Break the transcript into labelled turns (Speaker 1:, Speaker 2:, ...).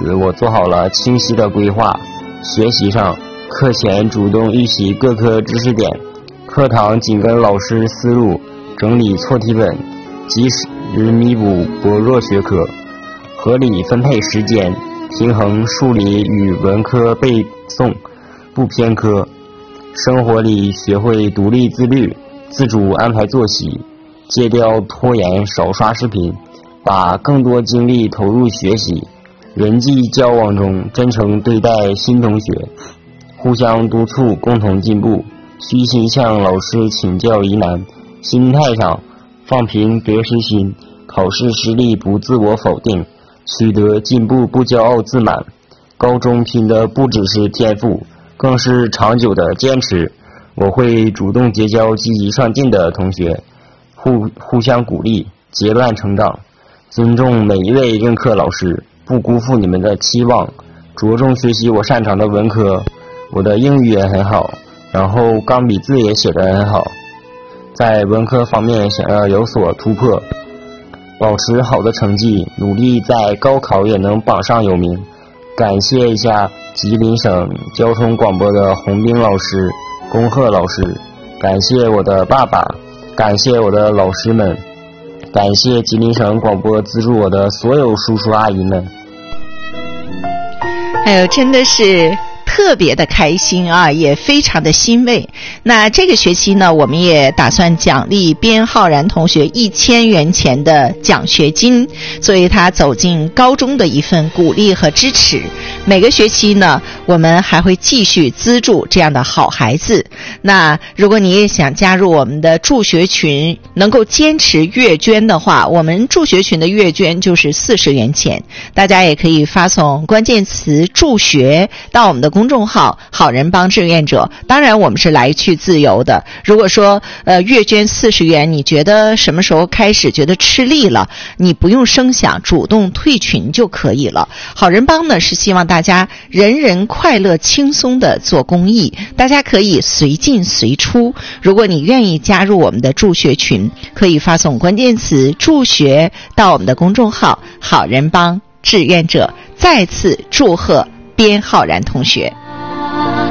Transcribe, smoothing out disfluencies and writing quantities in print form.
Speaker 1: 此，我做好了清晰的规划。学习上，课前主动预习各科知识点，课堂紧跟老师思路，整理错题本，及时弥补薄弱学科，合理分配时间，平衡数理与文科背诵，不偏科。生活里学会独立自律，自主安排作息，戒掉拖延，少刷视频，把更多精力投入学习。人际交往中真诚对待新同学，互相督促，共同进步。虚心向老师请教疑难。心态上，放平得失心，考试失利不自我否定，取得进步不骄傲自满。高中拼的不只是天赋，更是长久的坚持。我会主动结交积极上进的同学，互相鼓励，结伴成长。尊重每一位任课老师，不辜负你们的期望。着重学习我擅长的文科，我的英语也很好，然后钢笔字也写得很好。在文科方面想要有所突破，保持好的成绩，努力在高考也能榜上有名。感谢一下吉林省交通广播的洪兵老师、恭贺老师，感谢我的爸爸，感谢我的老师们，感谢吉林省广播资助我的所有叔叔阿姨们。
Speaker 2: 哎呦，真的是特别的开心啊，也非常的欣慰。那这个学期呢，我们也打算奖励边浩然同学1000元钱的奖学金，作为他走进高中的一份鼓励和支持。每个学期呢，我们还会继续资助这样的好孩子。那如果你也想加入我们的助学群，能够坚持月捐的话，我们助学群的月捐就是40元钱。大家也可以发送关键词助学到我们的公众号好人帮志愿者。当然我们是来去自由的，如果说月捐40元，你觉得什么时候开始觉得吃力了，你不用声响，主动退群就可以了。好人帮呢是希望大家人人快乐轻松的做公益，大家可以随进随出。如果你愿意加入我们的助学群，可以发送关键词助学到我们的公众号好人帮志愿者。再次祝贺边浩然同学。